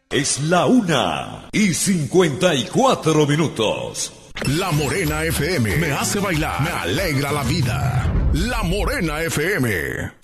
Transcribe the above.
Es la 1:54. La Morena FM me hace bailar, me alegra la vida. La Morena FM.